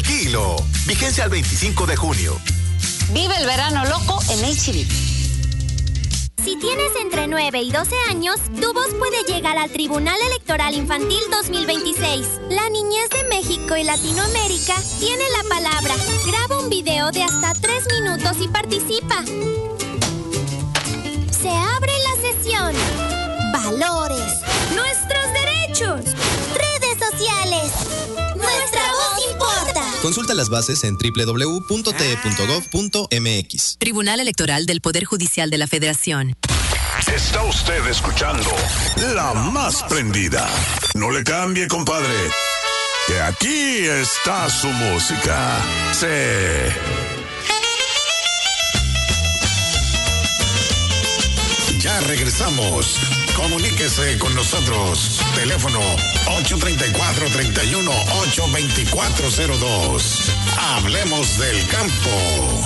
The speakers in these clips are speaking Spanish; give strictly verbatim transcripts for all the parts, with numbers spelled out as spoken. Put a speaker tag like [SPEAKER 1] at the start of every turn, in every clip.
[SPEAKER 1] tranquilo. Vigencia al veinticinco de junio.
[SPEAKER 2] Vive el verano loco en H E B.
[SPEAKER 3] Si tienes entre nueve y doce años, tu voz puede llegar al Tribunal Electoral Infantil dos mil veintiséis. La niñez de México y Latinoamérica tiene la palabra. Graba un video de hasta tres minutos y participa. Se abre la sesión. Valores. Nuestros derechos. Redes sociales. Nuestra voz importa.
[SPEAKER 4] Consulta las bases en doble u doble u doble u punto t e punto gov punto m x.
[SPEAKER 5] Tribunal Electoral del Poder Judicial de la Federación.
[SPEAKER 6] Está usted escuchando La Más Prendida. No le cambie, compadre, que aquí está su música. Sí.
[SPEAKER 7] Ya regresamos. Comuníquese con nosotros. Teléfono ocho tres cuatro, tres uno, ocho dos cuatro cero dos. Hablemos del campo.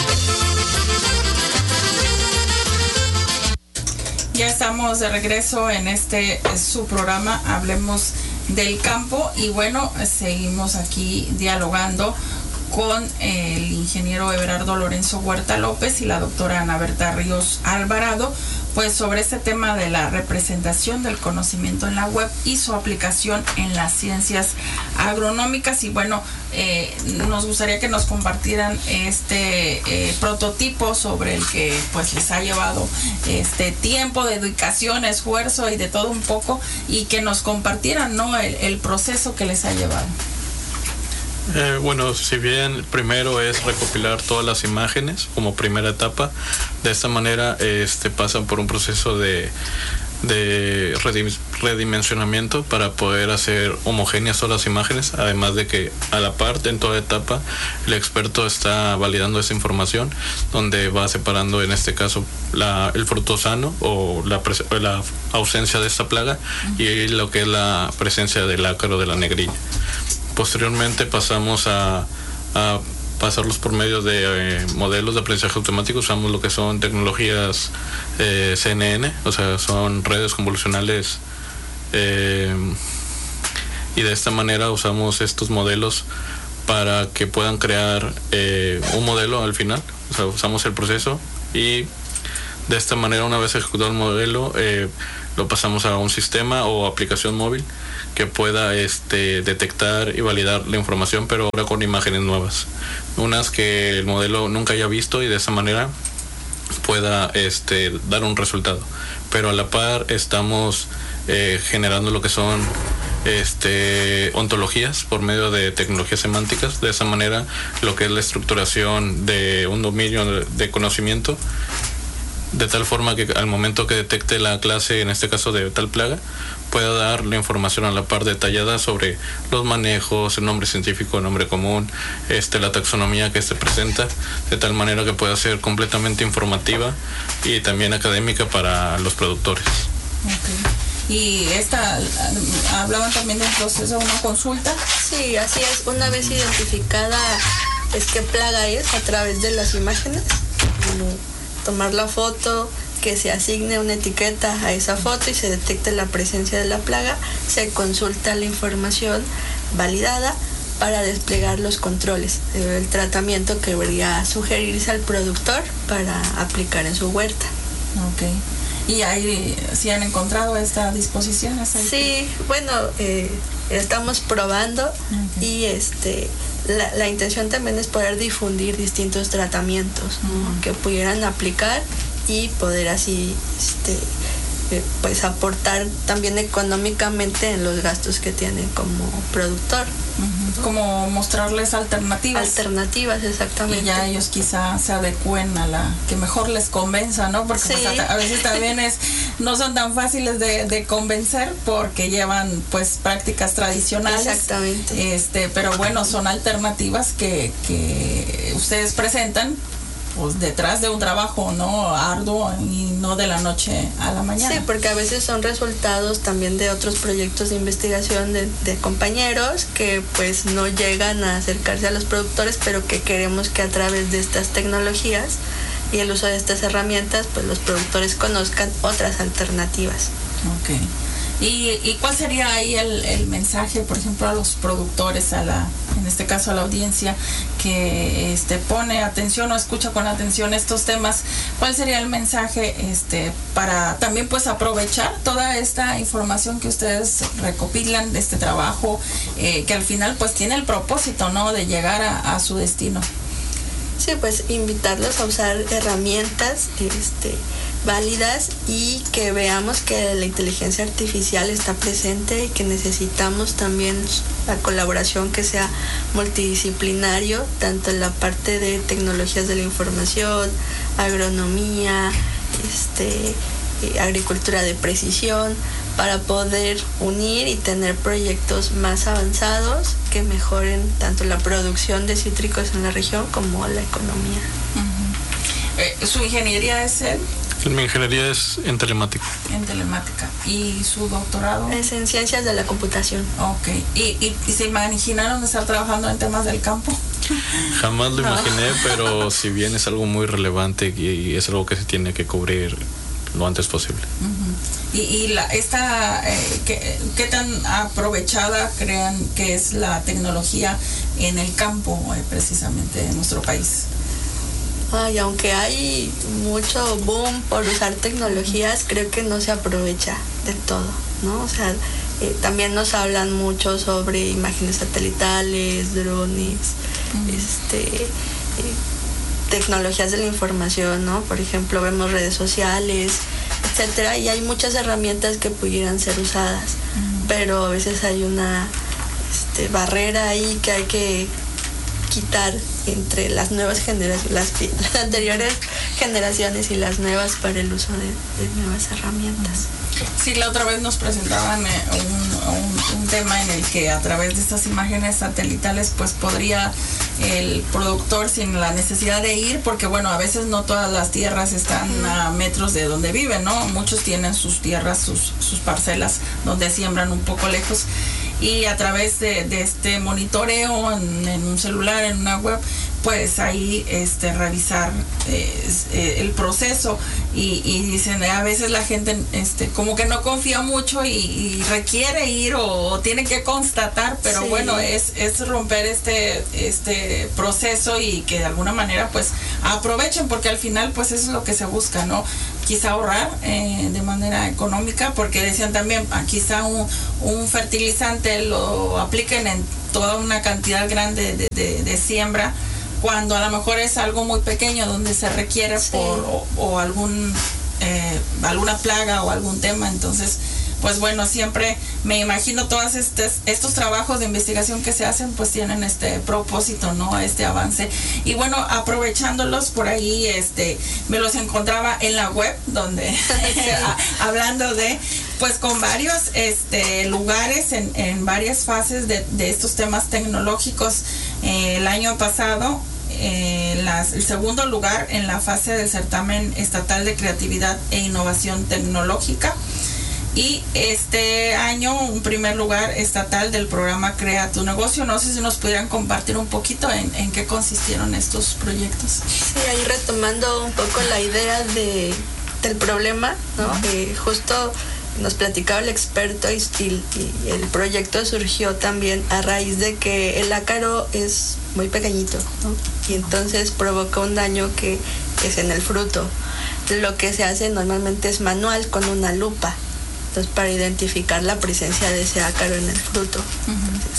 [SPEAKER 8] Ya estamos de regreso en este su programa Hablemos del Campo y bueno, seguimos aquí dialogando con el ingeniero Everardo Lorenzo Huerta López y la doctora Ana Berta Ríos Alvarado, pues sobre este tema de la representación del conocimiento en la web y su aplicación en las ciencias agronómicas. Y bueno, eh, nos gustaría que nos compartieran este eh, prototipo sobre el que pues les ha llevado este tiempo de dedicación, esfuerzo y de todo un poco, y que nos compartieran, ¿no?, el, el proceso que les ha llevado.
[SPEAKER 9] Eh, bueno, si bien primero es recopilar todas las imágenes como primera etapa, de esta manera este, pasan por un proceso de, de redim- redimensionamiento para poder hacer homogéneas todas las imágenes, además de que a la par, en toda etapa, el experto está validando esa información, donde va separando en este caso la, el fruto sano o la, pres- la ausencia de esta plaga y lo que es la presencia del ácaro de la negrilla. Posteriormente pasamos a, a pasarlos por medio de eh, modelos de aprendizaje automático. Usamos lo que son tecnologías eh, C N N, o sea, son redes convolucionales, eh, y de esta manera usamos estos modelos para que puedan crear eh, un modelo al final. O sea, usamos el proceso y de esta manera, una vez ejecutado el modelo, eh, lo pasamos a un sistema o aplicación móvil que pueda este, detectar y validar la información, pero ahora con imágenes nuevas, unas que el modelo nunca haya visto, y de esa manera pueda este, dar un resultado. Pero a la par estamos eh, generando lo que son este, ontologías por medio de tecnologías semánticas. De esa manera, lo que es la estructuración de un dominio de, de conocimiento, de tal forma que al momento que detecte la clase, en este caso de tal plaga, pueda dar la información a la par detallada sobre los manejos, el nombre científico, el nombre común, este, la taxonomía que se presenta, de tal manera que pueda ser completamente informativa y también académica para los productores.
[SPEAKER 8] Okay. Y esta, hablaban también del proceso de una consulta.
[SPEAKER 10] Sí, así es. Una vez identificada es qué plaga es a través de las imágenes, como tomar la foto, que se asigne una etiqueta a esa foto y se detecte la presencia de la plaga, se consulta la información validada para desplegar los controles, el tratamiento que debería sugerirse al productor para aplicar en su huerta.
[SPEAKER 8] Okay. ¿Y ahí sí han encontrado esta disposición?
[SPEAKER 10] Sí, bueno, eh, estamos probando. Okay. Y este la, la intención también es poder difundir distintos tratamientos, ¿no? Uh-huh. Que pudieran aplicar y poder así este, eh, pues aportar también económicamente en los gastos que tienen como productor.
[SPEAKER 8] Uh-huh. Como mostrarles alternativas.
[SPEAKER 10] Alternativas, exactamente.
[SPEAKER 8] Y ya ellos quizá se adecúen a la que mejor les convenza, ¿no? Porque sí. pues, a, a veces también es no son tan fáciles de, de convencer porque llevan pues prácticas tradicionales.
[SPEAKER 10] Exactamente.
[SPEAKER 8] Este, pero bueno, son alternativas que, que ustedes presentan pues detrás de un trabajo no arduo y no de la noche a la mañana.
[SPEAKER 10] Sí, porque a veces son resultados también de otros proyectos de investigación de, de compañeros que pues no llegan a acercarse a los productores, pero que queremos que a través de estas tecnologías y el uso de estas herramientas pues los productores conozcan otras alternativas.
[SPEAKER 8] Okay. ¿Y, y cuál sería ahí el, el mensaje, por ejemplo, a los productores, a la, en este caso a la audiencia que este, pone atención o escucha con atención estos temas? ¿Cuál sería el mensaje este, para también pues aprovechar toda esta información que ustedes recopilan de este trabajo, eh, que al final pues tiene el propósito, ¿no?, de llegar a, a su destino?
[SPEAKER 10] Sí, pues invitarlos a usar herramientas este, válidas y que veamos que la inteligencia artificial está presente y que necesitamos también la colaboración que sea multidisciplinario, tanto en la parte de tecnologías de la información, agronomía, este, agricultura de precisión, para poder unir y tener proyectos más avanzados que mejoren tanto la producción de cítricos en la región como la economía.
[SPEAKER 8] Uh-huh. eh, ¿Su ingeniería es él?
[SPEAKER 9] Mi ingeniería es en telemática.
[SPEAKER 8] En telemática. ¿Y su doctorado?
[SPEAKER 10] Es en ciencias de la computación.
[SPEAKER 8] Ok. ¿Y, y, y se imaginaron estar trabajando en temas del campo?
[SPEAKER 9] Jamás lo no. imaginé, pero si bien es algo muy relevante y es algo que se tiene que cubrir lo antes posible.
[SPEAKER 8] Uh-huh. Y, y la, esta, eh, ¿qué, ¿qué tan aprovechada crean que es la tecnología en el campo, eh, precisamente en nuestro país?
[SPEAKER 10] Ay, aunque hay mucho boom por usar tecnologías, creo que no se aprovecha del todo, ¿no? O sea, eh, también nos hablan mucho sobre imágenes satelitales, drones, uh-huh. este... Eh, tecnologías de la información, ¿no? Por ejemplo, vemos redes sociales, etcétera, y hay muchas herramientas que pudieran ser usadas, uh-huh. pero a veces hay una este, barrera ahí que hay que quitar entre las nuevas generaciones, las, las anteriores generaciones y las nuevas para el uso de, de nuevas herramientas.
[SPEAKER 8] Sí, la otra vez nos presentaban un, un, un tema en el que a través de estas imágenes satelitales pues podría el productor, sin la necesidad de ir, porque bueno, a veces no todas las tierras están a metros de donde viven, ¿no? Muchos tienen sus tierras, sus, sus parcelas donde siembran un poco lejos, y a través de, de este monitoreo en, en un celular, en una web, pues ahí este revisar eh, eh, el proceso y, y dicen a veces la gente este como que no confía mucho y, y requiere ir o, o tiene que constatar, pero sí. bueno, es, es romper este este proceso y que de alguna manera pues aprovechen, porque al final pues eso es lo que se busca, ¿no? Quizá ahorrar eh, de manera económica, porque decían también ah, quizá un, un fertilizante lo apliquen en toda una cantidad grande de, de, de siembra, cuando a lo mejor es algo muy pequeño donde se requiere sí. por o, o algún eh, alguna plaga o algún tema. Entonces pues bueno, siempre me imagino todos estos, estos trabajos de investigación que se hacen pues tienen este propósito, ¿no? Este avance. Y bueno, aprovechándolos por ahí, este me los encontraba en la web, donde hablando de pues con varios este lugares en, en varias fases de, de estos temas tecnológicos. Eh, el año pasado Eh, las, el segundo lugar en la fase del certamen estatal de creatividad e innovación tecnológica, y este año un primer lugar estatal del programa Crea tu Negocio. No sé si nos pudieran compartir un poquito en, en qué consistieron estos proyectos.
[SPEAKER 10] Sí, ahí retomando un poco la idea de, del problema, ¿no? Uh-huh. Eh, justo nos platicaba el experto y, y, y el proyecto surgió también a raíz de que el ácaro es muy pequeñito, ¿no? Y entonces provoca un daño que es en el fruto. Lo que se hace normalmente es manual con una lupa, entonces para identificar la presencia de ese ácaro en el fruto. Uh-huh. Entonces,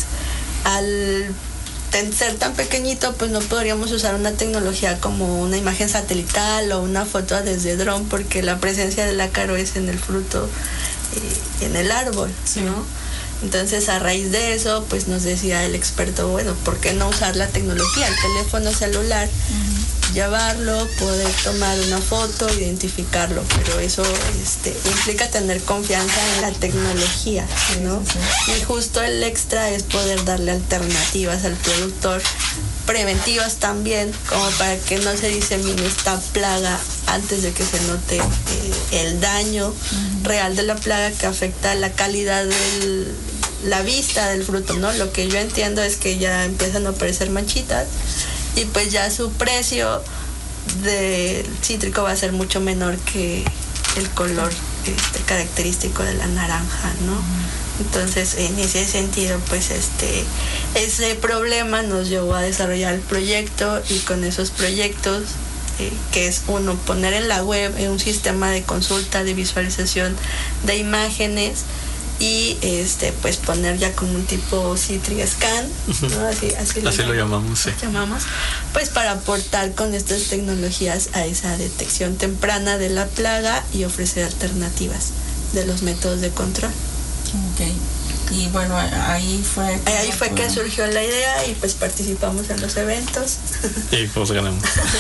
[SPEAKER 10] al ser tan pequeño, pues no podríamos usar una tecnología como una imagen satelital o una foto desde dron, porque la presencia del ácaro es en el fruto, eh, en el árbol, sí. ¿no? Entonces, a raíz de eso, pues nos decía el experto, bueno, ¿por qué no usar la tecnología, el teléfono celular, uh-huh. llevarlo, poder tomar una foto, identificarlo? Pero eso este, implica tener confianza en la tecnología, ¿no? Sí, sí. Y justo el extra es poder darle alternativas al productor, preventivas también, como para que no se disemine esta plaga antes de que se note eh, el daño uh-huh. real de la plaga, que afecta la calidad de la vista del fruto, ¿no? Lo que yo entiendo es que ya empiezan a aparecer manchitas y pues ya su precio del cítrico va a ser mucho menor que el color este, característico de la naranja, ¿no? Uh-huh. Entonces, en ese sentido, pues este ese problema nos llevó a desarrollar el proyecto, y con esos proyectos, eh, que es uno, poner en la web en un sistema de consulta, de visualización de imágenes, y este pues poner ya como un tipo C tres D scan, ¿no? Así, así, lo,
[SPEAKER 9] así
[SPEAKER 10] llamamos,
[SPEAKER 9] lo llamamos, sí.
[SPEAKER 10] llamamos, pues para aportar con estas tecnologías a esa detección temprana de la plaga y ofrecer alternativas de los métodos de control.
[SPEAKER 8] Okay. Y bueno, ahí fue
[SPEAKER 10] que ahí fue que surgió la idea, y pues participamos en los eventos
[SPEAKER 9] y pues ganamos.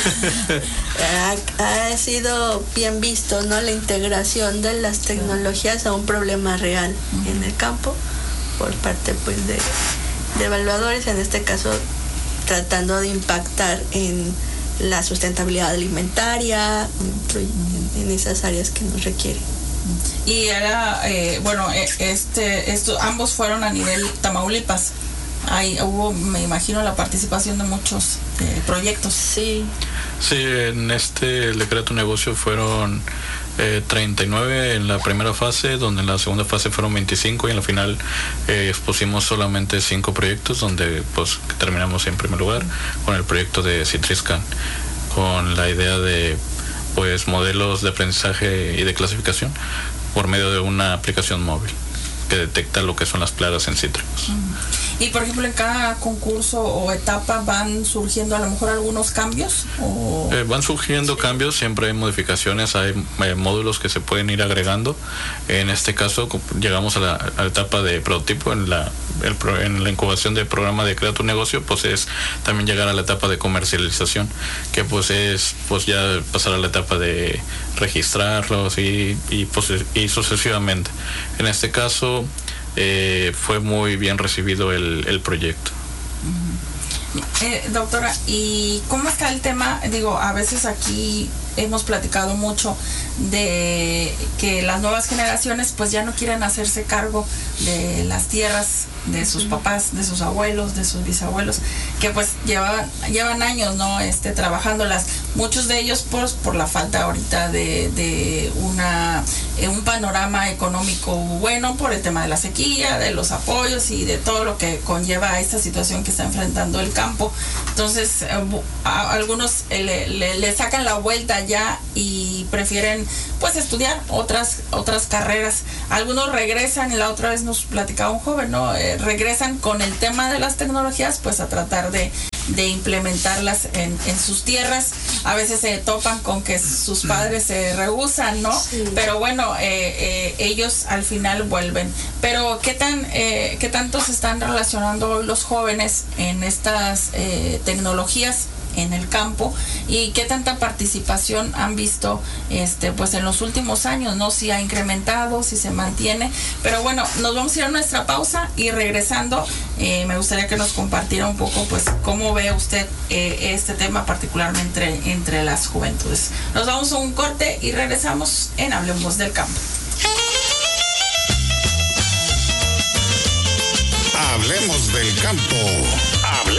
[SPEAKER 10] ha, ha sido bien visto, ¿no? La integración de las tecnologías a un problema real uh-huh. en el campo por parte pues de, de evaluadores, en este caso tratando de impactar en la sustentabilidad alimentaria, en, en esas áreas que nos requieren.
[SPEAKER 8] Y era, eh, bueno, este, esto, ambos fueron a nivel Tamaulipas. Ahí hubo, me imagino, la participación de muchos eh, proyectos.
[SPEAKER 10] Sí.
[SPEAKER 9] Sí, en este el decreto negocio fueron eh, treinta y nueve en la primera fase, donde en la segunda fase fueron veinticinco, y en la final eh, expusimos solamente cinco proyectos, donde pues terminamos en primer lugar con el proyecto de C tres D scan, con la idea de pues modelos de aprendizaje y de clasificación por medio de una aplicación móvil que detecta lo que son las plagas en cítricos.
[SPEAKER 8] Y por ejemplo, en cada concurso o etapa van surgiendo a lo mejor algunos cambios, o...
[SPEAKER 9] eh, van surgiendo sí. cambios, siempre hay modificaciones, hay eh, módulos que se pueden ir agregando. En este caso llegamos a la, a la etapa de prototipo. En la el, en la incubación del programa de Crea tu Negocio, pues es también llegar a la etapa de comercialización, que pues es pues ya pasar a la etapa de registrarlos y, y, pues, y sucesivamente. En este caso eh, fue muy bien recibido el, el proyecto.
[SPEAKER 8] Eh, doctora, ¿y cómo está el tema? Digo, a veces aquí hemos platicado mucho de que las nuevas generaciones pues ya no quieren hacerse cargo de las tierras de sus papás, de sus abuelos, de sus bisabuelos, que pues llevaban, llevan años, ¿no? Este, trabajándolas. Muchos de ellos pues por la falta ahorita de, de una eh, un panorama económico bueno, por el tema de la sequía, de los apoyos y de todo lo que conlleva a esta situación que está enfrentando el campo. Entonces eh, a, a algunos eh, le, le, le sacan la vuelta ya y prefieren pues estudiar otras otras carreras. Algunos regresan, y la otra vez nos platicaba un joven, ¿no? Eh, regresan con el tema de las tecnologías pues a tratar de, de implementarlas en, en sus tierras. A veces se topan con que sus padres se rehúsan, ¿no? Sí. Pero bueno, eh, eh, ellos al final vuelven. Pero ¿qué tan eh, qué tanto se están relacionando hoy los jóvenes en estas eh, tecnologías en el campo, y qué tanta participación han visto este pues en los últimos años, ¿no? Si ha incrementado, si se mantiene? Pero bueno, nos vamos a ir a nuestra pausa, y regresando eh, me gustaría que nos compartiera un poco pues cómo ve usted eh, este tema particularmente entre, entre las juventudes. Nos vamos a un corte y regresamos en Hablemos del Campo.
[SPEAKER 7] Hablemos del Campo. Hablemos